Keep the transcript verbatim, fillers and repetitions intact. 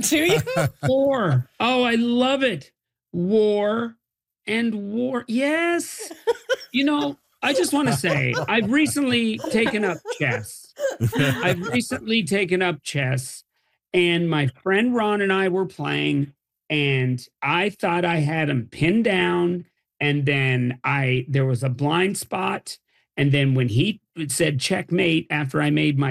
Do you? War. Oh, I love it. War and war. Yes. You know, I just wanna say, I've recently taken up chess. I've recently taken up chess, and my friend Ron and I were playing, and I thought I had him pinned down, and then I there was a blind spot, and then when he said, "Checkmate," after I made my